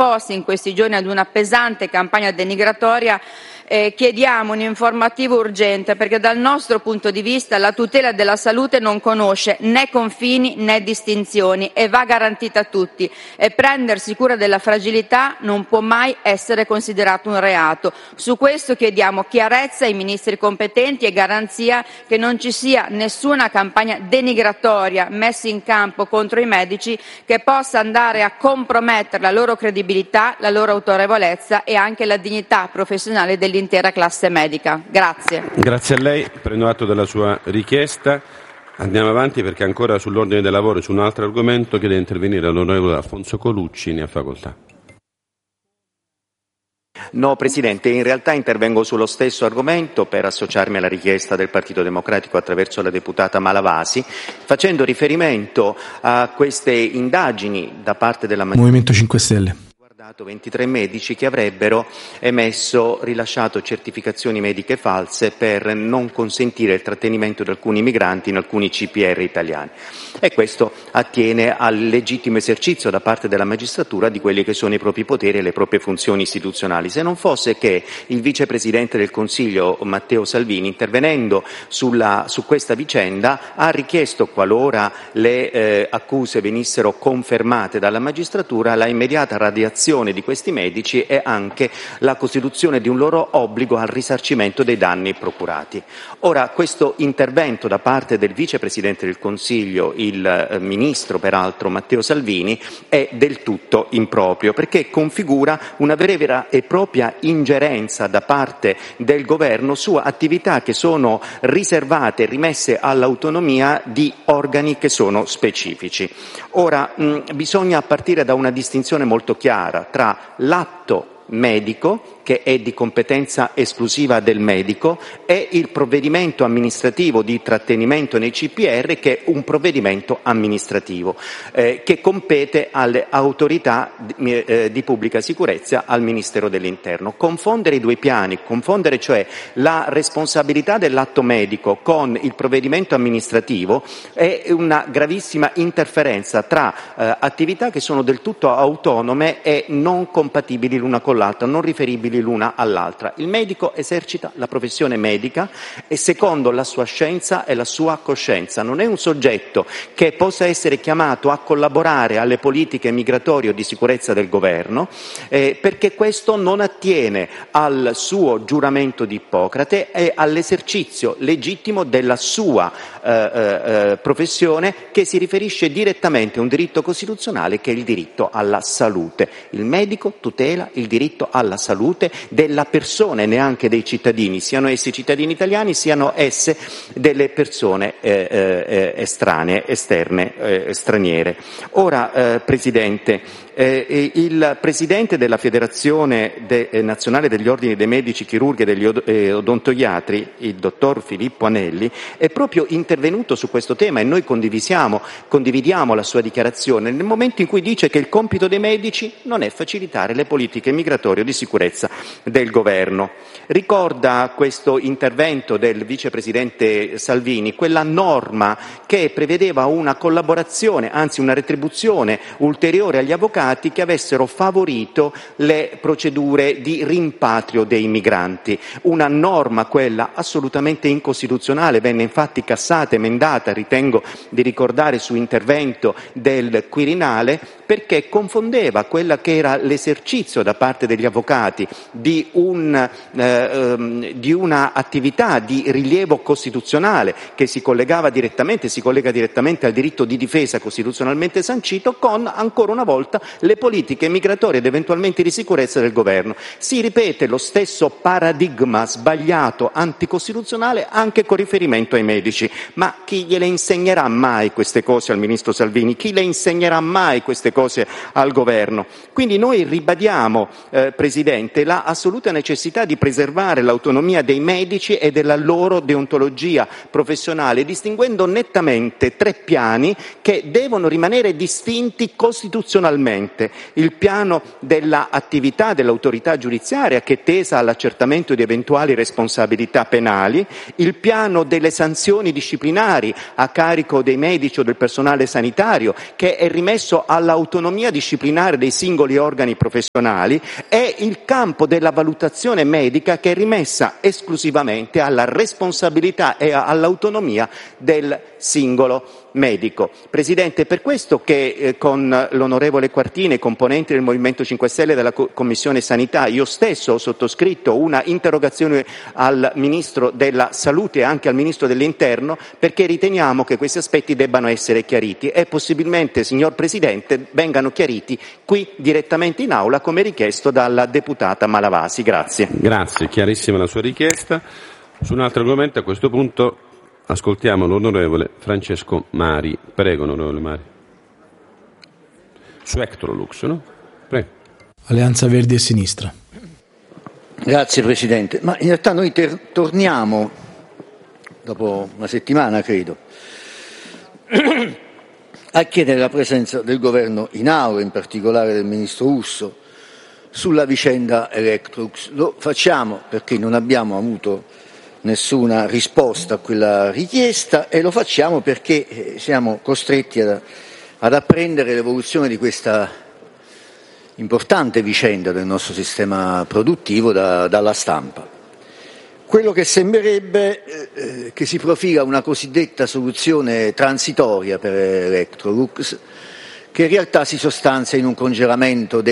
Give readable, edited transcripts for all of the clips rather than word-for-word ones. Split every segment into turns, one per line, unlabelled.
sottoposti in questi giorni ad una pesante campagna denigratoria, chiediamo un informativo urgente, perché dal nostro punto di vista la tutela della salute non conosce né confini né distinzioni e va garantita a tutti, e prendersi cura della fragilità non può mai essere considerato un reato. Su questo chiediamo chiarezza ai ministri competenti e garanzia che non ci sia nessuna campagna denigratoria messa in campo contro i medici che possa andare a compromettere la loro credibilità, la loro autorevolezza e anche la dignità professionale dell'intera classe medica. Grazie.
Grazie a lei, prendo atto della sua richiesta. Andiamo avanti perché ancora sull'ordine dei lavori su un altro argomento chiede di intervenire l'onorevole Alfonso Colucci, ne ha facoltà.
No, Presidente, in realtà intervengo sullo stesso argomento per associarmi alla richiesta del Partito Democratico attraverso la deputata Malavasi, facendo riferimento a queste indagini da parte della
Movimento 5 Stelle.
23 medici che avrebbero rilasciato certificazioni mediche false per non consentire il trattenimento di alcuni migranti in alcuni CPR italiani. E questo attiene al legittimo esercizio da parte della magistratura di quelli che sono i propri poteri e le proprie funzioni istituzionali. Se non fosse che il vicepresidente del Consiglio Matteo Salvini, intervenendo su questa vicenda, ha richiesto, qualora le accuse venissero confermate dalla magistratura, la immediata radiazione di questi medici e anche la costituzione di un loro obbligo al risarcimento dei danni procurati. Ora, questo intervento da parte del vicepresidente del Consiglio, il ministro peraltro Matteo Salvini, è del tutto improprio, perché configura una vera e propria ingerenza da parte del governo su attività che sono riservate e rimesse all'autonomia di organi che sono specifici. Ora, bisogna partire da una distinzione molto chiara tra l'atto medico, che è di competenza esclusiva del medico, e il provvedimento amministrativo di trattenimento nei CPR, che è un provvedimento amministrativo che compete alle autorità di pubblica sicurezza, al Ministero dell'Interno. Confondere i due piani, confondere cioè la responsabilità dell'atto medico con il provvedimento amministrativo, è una gravissima interferenza tra attività che sono del tutto autonome e non compatibili l'una con l'altra, non riferibili l'una all'altra. Il medico esercita la professione medica e secondo la sua scienza e la sua coscienza. Non è un soggetto che possa essere chiamato a collaborare alle politiche migratorie o di sicurezza del governo, perché questo non attiene al suo giuramento di Ippocrate e all'esercizio legittimo della sua professione, che si riferisce direttamente a un diritto costituzionale che è il diritto alla salute. Il medico tutela il diritto alla salute della persona e neanche dei cittadini, siano essi cittadini italiani, siano esse delle persone estranee, esterne, straniere. Ora, Presidente, il Presidente della Federazione Nazionale degli Ordini dei Medici, Chirurghi e degli Odontoiatri, il dottor Filippo Anelli, è proprio intervenuto su questo tema e noi condividiamo la sua dichiarazione nel momento in cui dice che il compito dei medici non è facilitare le politiche migratorie o di sicurezza del governo. Ricorda questo intervento del vicepresidente Salvini quella norma che prevedeva una collaborazione, anzi una retribuzione ulteriore agli avvocati che avessero favorito le procedure di rimpatrio dei migranti. Una norma, quella assolutamente incostituzionale, venne infatti cassata, emendata, ritengo di ricordare su intervento del Quirinale, perché confondeva quella che era l'esercizio da parte degli avvocati di una attività di rilievo costituzionale che si collega direttamente al diritto di difesa costituzionalmente sancito, con ancora una volta le politiche migratorie ed eventualmente di sicurezza del governo. Si ripete lo stesso paradigma sbagliato, anticostituzionale, anche con riferimento ai medici. Ma chi gliele insegnerà mai queste cose al ministro Salvini? Chi le insegnerà mai queste cose al governo? Quindi noi ribadiamo, Presidente, la assoluta necessità di preservare l'autonomia dei medici e della loro deontologia professionale, distinguendo nettamente tre piani che devono rimanere distinti costituzionalmente. rapidamente il piano dell'attività dell'autorità giudiziaria che è tesa all'accertamento di eventuali responsabilità penali, il piano delle sanzioni disciplinari a carico dei medici o del personale sanitario che è rimesso all'autonomia disciplinare dei singoli organi professionali e il campo della valutazione medica che è rimessa esclusivamente alla responsabilità e all'autonomia del singolo medico. Presidente, è per questo che con l'onorevole Quartini, componente del Movimento 5 Stelle della Commissione Sanità, io stesso ho sottoscritto una interrogazione al Ministro della Salute e anche al Ministro dell'Interno, perché riteniamo che questi aspetti debbano essere chiariti e possibilmente, signor Presidente, vengano chiariti qui direttamente in aula come richiesto dalla deputata Malavasi. Grazie.
Grazie, chiarissima la sua richiesta. Su un altro argomento a questo punto ascoltiamo l'onorevole Francesco Mari. Prego, onorevole Mari. Su Electrolux, no? Prego.
Alleanza Verdi e Sinistra.
Grazie Presidente. Ma in realtà noi torniamo, dopo una settimana credo, a chiedere la presenza del Governo in aula, in particolare del Ministro Urso, sulla vicenda Electrolux. Lo facciamo perché non abbiamo avuto nessuna risposta a quella richiesta e lo facciamo perché siamo costretti ad apprendere l'evoluzione di questa importante vicenda del nostro sistema produttivo dalla stampa. Quello che sembrerebbe che si profila una cosiddetta soluzione transitoria per Electrolux, che in realtà si sostanzia in un congelamento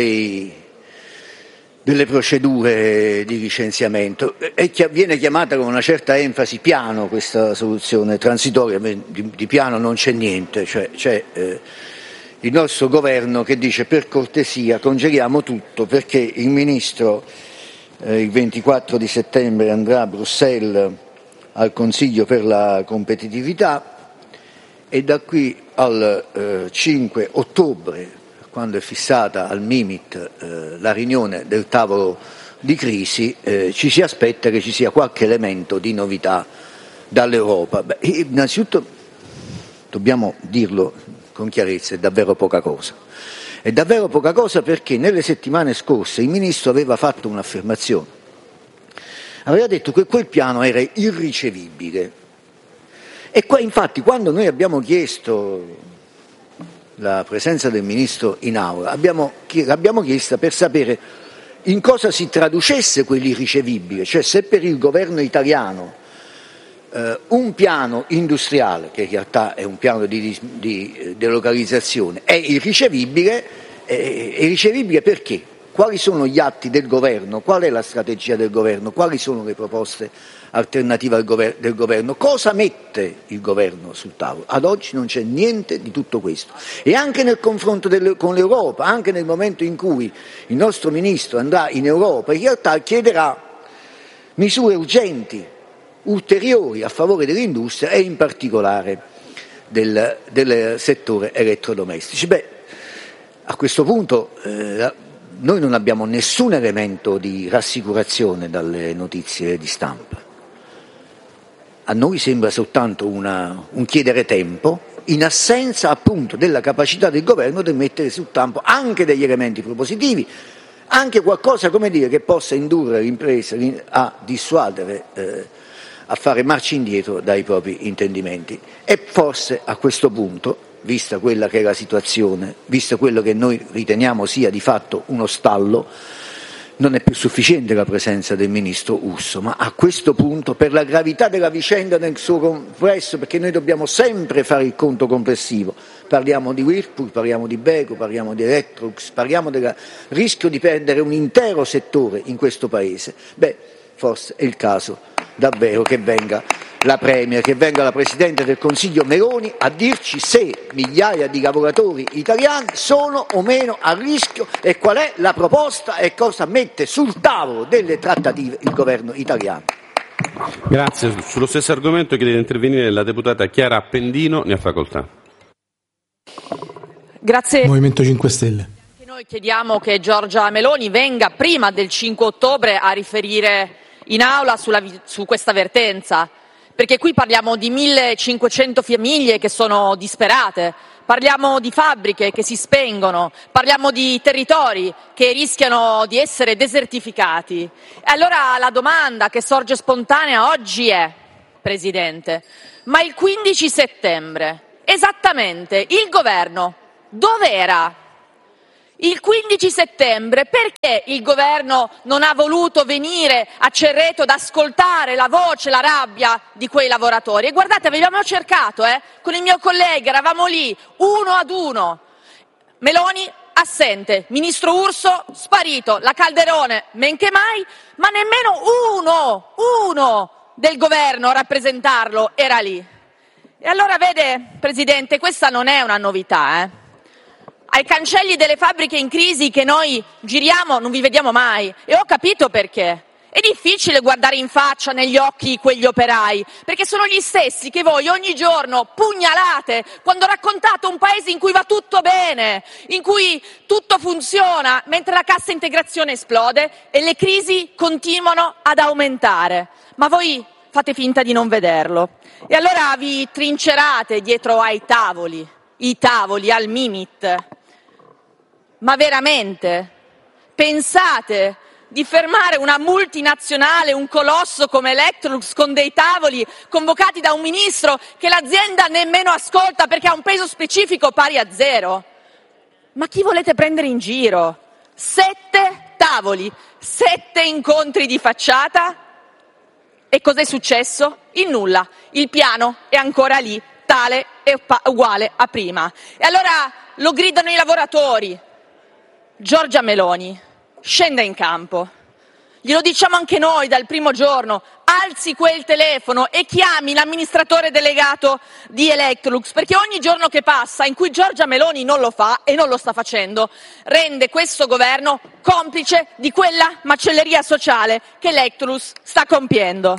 delle procedure di licenziamento e viene chiamata con una certa enfasi piano questa soluzione transitoria. Di piano non c'è niente, cioè c'è il nostro governo che dice per cortesia congeliamo tutto perché il Ministro il 24 di settembre andrà a Bruxelles al Consiglio per la competitività e da qui al 5 ottobre, quando è fissata al Mimit la riunione del tavolo di crisi, ci si aspetta che ci sia qualche elemento di novità dall'Europa. Innanzitutto dobbiamo dirlo con chiarezza, è davvero poca cosa. È davvero poca cosa perché nelle settimane scorse il Ministro aveva fatto un'affermazione. Aveva detto che quel piano era irricevibile. E qua, infatti, quando noi abbiamo chiesto la presenza del Ministro in aula, l'abbiamo chiesta per sapere in cosa si traducesse quell'irricevibile, cioè se per il governo italiano un piano industriale, che in realtà è un piano di delocalizzazione, è irricevibile perché? Quali sono gli atti del governo? Qual è la strategia del governo? Quali sono le proposte alternative del governo? Cosa mette il governo sul tavolo? Ad oggi non c'è niente di tutto questo. E anche nel confronto con l'Europa, anche nel momento in cui il nostro Ministro andrà in Europa, in realtà chiederà misure urgenti, ulteriori a favore dell'industria e in particolare del settore elettrodomestici. A questo punto noi non abbiamo nessun elemento di rassicurazione dalle notizie di stampa. A noi sembra soltanto un chiedere tempo in assenza appunto della capacità del governo di mettere sul tavolo anche degli elementi propositivi, anche qualcosa, come dire, che possa indurre l'impresa a dissuadere, a fare marcia indietro dai propri intendimenti. E forse a questo punto, vista quella che è la situazione, visto quello che noi riteniamo sia di fatto uno stallo, non è più sufficiente la presenza del Ministro Urso, ma a questo punto, per la gravità della vicenda nel suo complesso, perché noi dobbiamo sempre fare il conto complessivo, parliamo di Whirlpool, parliamo di Beko, parliamo di Electrolux, parliamo del rischio di perdere un intero settore in questo Paese, forse è il caso davvero che venga la Premier, che venga la Presidente del Consiglio Meloni a dirci se migliaia di lavoratori italiani sono o meno a rischio e qual è la proposta e cosa mette sul tavolo delle trattative il governo italiano.
Grazie. Sullo stesso argomento chiede di intervenire la deputata Chiara Appendino, ne ha facoltà.
Grazie.
Movimento 5 Stelle.
Anche noi chiediamo che Giorgia Meloni venga prima del 5 ottobre a riferire in aula su questa vertenza, perché qui parliamo di 1500 famiglie che sono disperate,
parliamo di fabbriche che si spengono, parliamo di territori che rischiano di essere desertificati. E allora la domanda che sorge spontanea oggi è, Presidente, ma il 15 settembre, esattamente, il governo dov'era? Il 15 settembre perché il governo non ha voluto venire a Cerreto ad ascoltare la voce, la rabbia di quei lavoratori? E guardate, abbiamo cercato, con il mio collega, eravamo lì, uno ad uno. Meloni assente, ministro Urso sparito, la Calderone men che mai, ma nemmeno uno del governo a rappresentarlo era lì. E allora vede, Presidente, questa non è una novità, Ai cancelli delle fabbriche in crisi che noi giriamo non vi vediamo mai e ho capito perché. È difficile guardare in faccia negli occhi quegli operai, perché sono gli stessi che voi ogni giorno pugnalate quando raccontate un paese in cui va tutto bene, in cui tutto funziona, mentre la cassa integrazione esplode e le crisi continuano ad aumentare. Ma voi fate finta di non vederlo. E allora vi trincerate dietro ai tavoli, i tavoli al Mimit. Ma veramente pensate di fermare una multinazionale, un colosso come Electrolux con dei tavoli convocati da un ministro che l'azienda nemmeno ascolta perché ha un peso specifico pari a 0? Ma chi volete prendere in giro? 7 tavoli, 7 incontri di facciata? E cos'è successo? Il nulla. Il piano è ancora lì, tale e uguale a prima. E allora lo gridano i lavoratori. Giorgia Meloni, scenda in campo. Glielo diciamo anche noi dal primo giorno. Alzi quel telefono e chiami l'amministratore delegato di Electrolux, perché ogni giorno che passa in cui Giorgia Meloni non lo fa e non lo sta facendo, rende questo governo complice di quella macelleria sociale che Electrolux sta compiendo.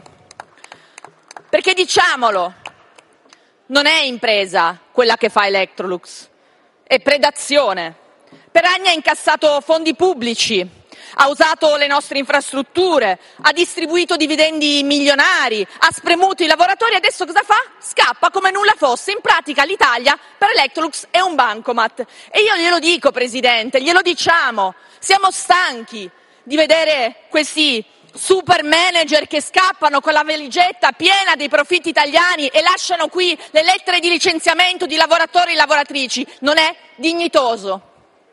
Perché diciamolo, non è impresa quella che fa Electrolux, è predazione. Per anni ha incassato fondi pubblici, ha usato le nostre infrastrutture, ha distribuito dividendi milionari, ha spremuto i lavoratori e adesso cosa fa? Scappa come nulla fosse. In pratica l'Italia per Electrolux è un bancomat. E io glielo dico, Presidente, glielo diciamo, siamo stanchi di vedere questi super manager che scappano con la valigetta piena dei profitti italiani e lasciano qui le lettere di licenziamento di lavoratori e lavoratrici. Non è dignitoso.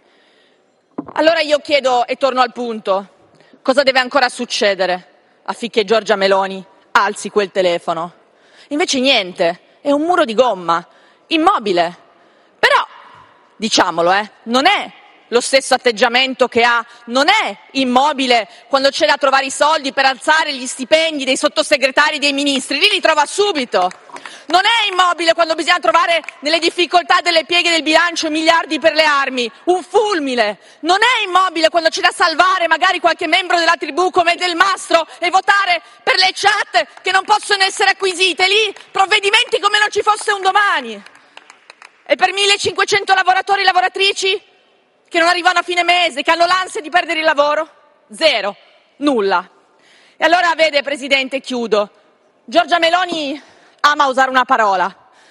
Allora io chiedo e torno al punto, cosa deve ancora succedere affinché Giorgia Meloni alzi quel telefono? Invece niente, è un muro di gomma, immobile. Però, diciamolo, non è lo stesso atteggiamento che ha, non è immobile quando c'è da trovare i soldi per alzare gli stipendi dei sottosegretari e dei ministri, lì li trova subito. Non è immobile quando bisogna trovare nelle difficoltà delle pieghe del bilancio miliardi per le armi, un fulmine. Non è immobile quando c'è da salvare magari qualche membro della tribù come Del Mastro e votare per le chat che non possono essere acquisite. Lì provvedimenti come non ci fosse un domani. E per 1500 lavoratori e lavoratrici che non arrivano a fine mese, che hanno l'ansia di perdere il lavoro? 0, nulla. E allora vede, Presidente, chiudo, Giorgia Meloni ama usare una parola,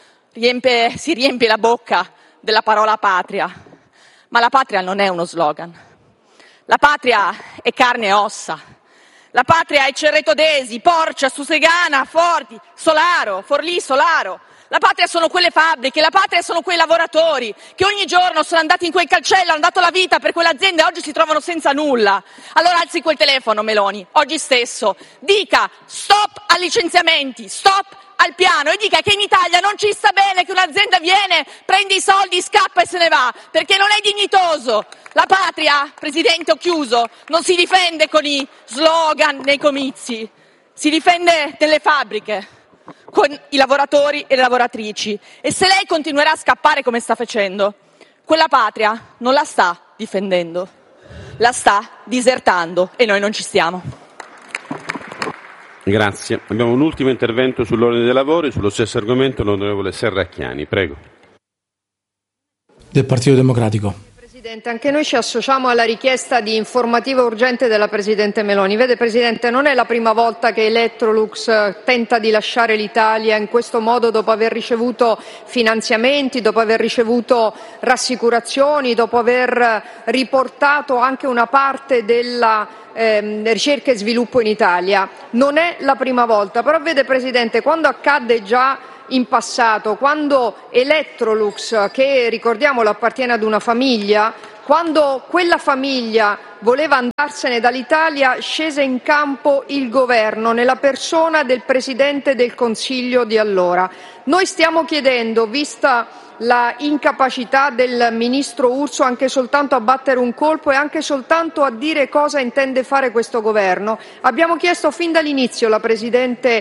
si riempie la bocca della parola patria, ma la patria non è uno slogan. La patria è carne e ossa, la patria è Cerreto d'Esi, Porcia, Susegana, Forti, Solaro, Forlì, Solaro. La patria sono quelle fabbriche, la patria sono quei lavoratori che ogni giorno sono andati in quel cancello, hanno dato la vita per quell'azienda e oggi si trovano senza nulla. Allora alzi quel telefono, Meloni, oggi stesso, dica stop ai licenziamenti, stop al piano e dica che in Italia non ci sta bene che un'azienda viene, prende i soldi, scappa e se ne va, perché non è dignitoso. La patria, Presidente, ho chiuso, non si difende con i slogan nei comizi, si difende nelle fabbriche, con i lavoratori e le lavoratrici. E se lei continuerà a scappare come sta facendo, quella patria non la sta difendendo, la sta disertando e noi non ci stiamo.
Grazie. Abbiamo un ultimo intervento sull'ordine dei lavori, sullo stesso argomento, l'onorevole Serracchiani. Prego.
Del Partito Democratico.
Presidente, anche noi ci associamo alla richiesta di informativa urgente della Presidente Meloni. Vede, Presidente, non è la prima volta che Electrolux tenta di lasciare l'Italia in questo modo, dopo aver ricevuto finanziamenti, dopo aver ricevuto rassicurazioni, dopo aver riportato anche una parte della ricerca e sviluppo in Italia. Non è la prima volta, però vede, Presidente, quando accadde già in passato, quando Electrolux, che ricordiamolo appartiene ad una famiglia, quando quella famiglia voleva andarsene dall'Italia, scese in campo il governo nella persona del Presidente del Consiglio di allora. Noi stiamo chiedendo, vista la incapacità del Ministro Urso anche soltanto a battere un colpo e anche soltanto a dire cosa intende fare questo governo, abbiamo chiesto fin dall'inizio la Presidente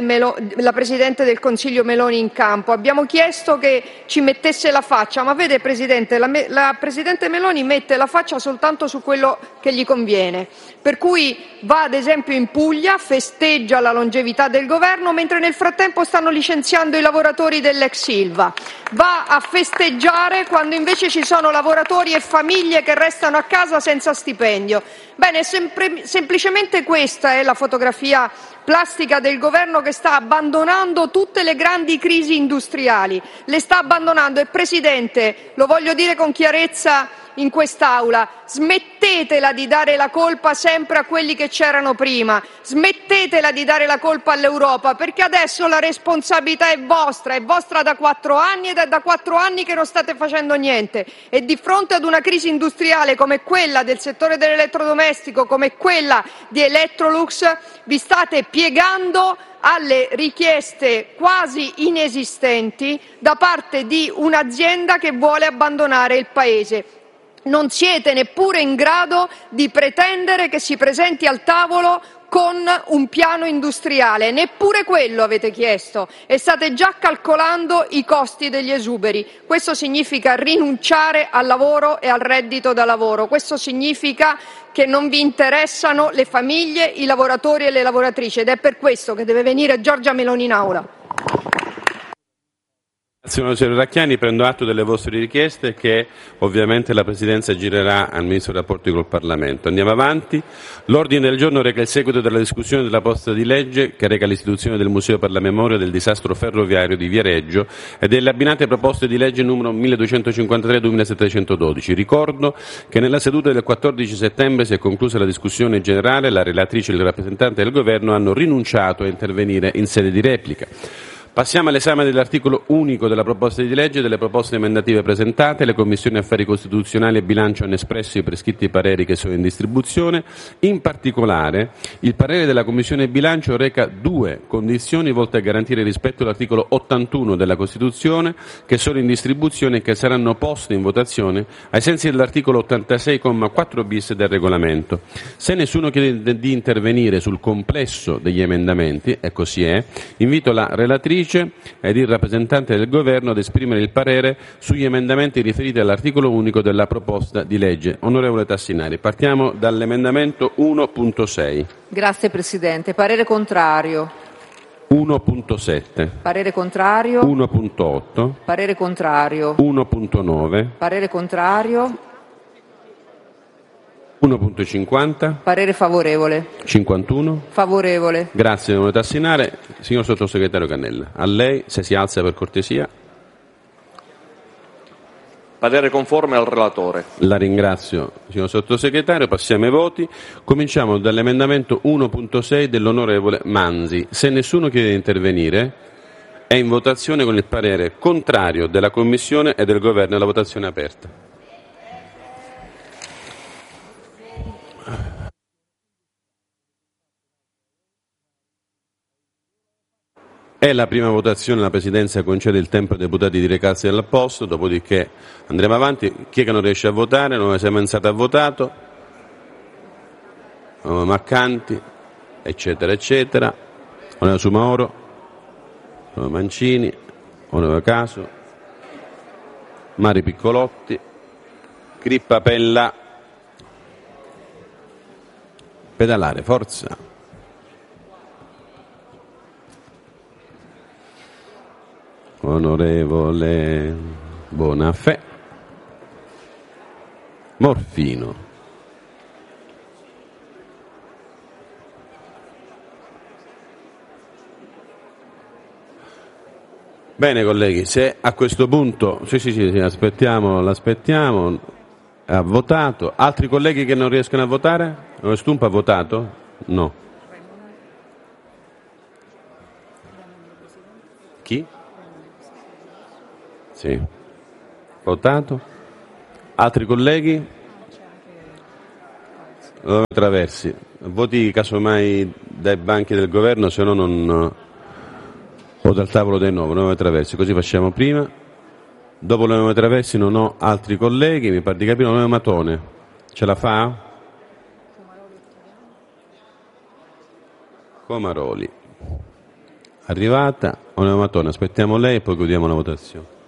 del Consiglio Meloni in campo, abbiamo chiesto che ci mettesse la faccia, ma vede, Presidente, la Presidente Meloni mette la faccia soltanto su quello che gli conviene, per cui va ad esempio in Puglia, festeggia la longevità del governo, mentre nel frattempo stanno licenziando i lavoratori dell'ex Ilva, va a festeggiare quando invece ci sono lavoratori e famiglie che restano a casa senza stipendio. Bene, semplicemente questa è la fotografia plastica del governo che sta abbandonando tutte le grandi crisi industriali, le sta abbandonando e, Presidente, lo voglio dire con chiarezza in quest'Aula, smettetela di dare la colpa sempre a quelli che c'erano prima, smettetela di dare la colpa all'Europa, perché adesso la responsabilità è vostra da 4 anni ed è da 4 anni che non state facendo niente e di fronte ad una crisi industriale come quella del settore dell'elettrodomestico, come quella di Electrolux, vi state piegando alle richieste quasi inesistenti da parte di un'azienda che vuole abbandonare il Paese. Non siete neppure in grado di pretendere che si presenti al tavolo con un piano industriale, neppure quello avete chiesto e state già calcolando i costi degli esuberi. Questo significa rinunciare al lavoro e al reddito da lavoro, questo significa che non vi interessano le famiglie, i lavoratori e le lavoratrici ed è per questo che deve venire Giorgia Meloni in Aula.
Grazie onorevole Racchiani, prendo atto delle vostre richieste che ovviamente la Presidenza girerà al Ministro dei Rapporti col Parlamento. Andiamo avanti. L'ordine del giorno reca il seguito della discussione della proposta di legge che reca l'istituzione del Museo per la memoria del disastro ferroviario di Viareggio e delle abbinate proposte di legge numero 1253-2712. Ricordo che nella seduta del 14 settembre si è conclusa la discussione generale, la relatrice e il rappresentante del Governo hanno rinunciato a intervenire in sede di replica. Passiamo all'esame dell'articolo unico della proposta di legge e delle proposte emendative presentate. Le Commissioni Affari Costituzionali e Bilancio hanno espresso i prescritti pareri che sono in distribuzione. In particolare, il parere della Commissione Bilancio reca 2 condizioni volte a garantire il rispetto dell'articolo 81 della Costituzione che sono in distribuzione e che saranno poste in votazione ai sensi dell'articolo 86,4 bis del regolamento. Se nessuno chiede di intervenire sul complesso degli emendamenti, e così è, invito la relatrice ed il rappresentante del Governo ad esprimere il parere sugli emendamenti riferiti all'articolo unico della proposta di legge. Onorevole Tassinari, partiamo dall'emendamento 1.6.
Grazie Presidente. Parere contrario.
1.7.
Parere contrario.
1.8.
Parere contrario.
1.9.
Parere contrario.
1.50.
Parere favorevole.
51.
Favorevole.
Grazie onorevole Tassinare. Signor Sottosegretario Cannella, a lei, se si alza per cortesia.
Parere conforme al relatore.
La ringrazio, signor Sottosegretario. Passiamo ai voti. Cominciamo dall'emendamento 1.6 dell'onorevole Manzi. Se nessuno chiede di intervenire, è in votazione con il parere contrario della Commissione e del Governo. La votazione è aperta. È la prima votazione, la Presidenza concede il tempo ai deputati di recarsi al posto, dopodiché andremo avanti. Chi è che non riesce a votare? Non si è avanzato ha votato. Marcanti, eccetera, eccetera. Onorevole Sumaoro, onorevole Mancini, onorevole Caso, Mari Piccolotti, Crippa Pella. Pedalare, forza. Onorevole Bonafè, Morfino. Bene colleghi, se a questo punto sì, l'aspettiamo, ha votato. Altri colleghi che non riescono a votare? Stumpa ha votato? No. Chi? Sì. Votato. Altri colleghi? Traversi. Voti casomai dai banchi del governo, se no non... o dal tavolo dei nuovi Traversi, così facciamo prima. Dopo l'onorevole Traversi non ho altri colleghi, mi pare di capire. L'onorevole Matone, ce la fa? Comaroli. Arrivata. Onorevole Matone, aspettiamo lei e poi chiudiamo la votazione.